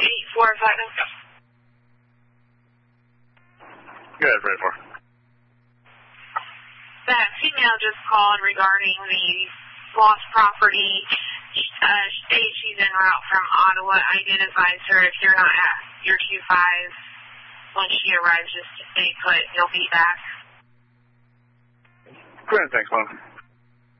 Go ahead, Fred 4. That female just called regarding the lost property. States she's en route from Ottawa. Identifies her. If you're not at your 2-5, when she arrives, just to stay put. You'll be back. Go ahead, thanks, Mom.